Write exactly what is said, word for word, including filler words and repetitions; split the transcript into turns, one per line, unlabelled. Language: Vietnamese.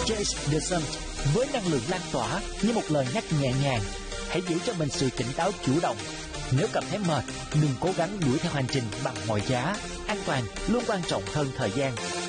Chase the Sun với năng lượng lan tỏa như một lời nhắc nhẹ nhàng. Hãy giữ cho mình sự tỉnh táo chủ động. Nếu cảm thấy mệt, đừng cố gắng đuổi theo hành trình bằng mọi giá. An toàn luôn quan trọng hơn thời gian.